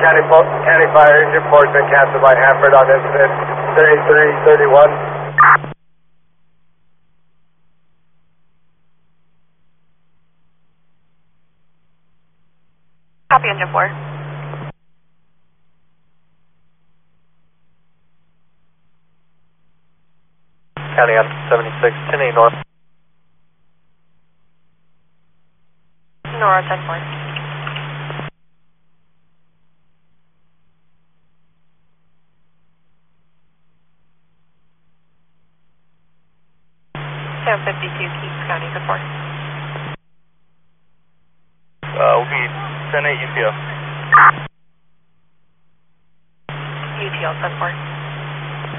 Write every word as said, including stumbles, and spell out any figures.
County, County Fire Engine four has been canceled by Hanford on incident thirty-three thirty-one. Copy, Engine four. County on seventy-six, ten eight north. Nora, ten four. ten fifty-two, Keith County, ten four. Uh, will be ten eight U T O. U T L, ten four.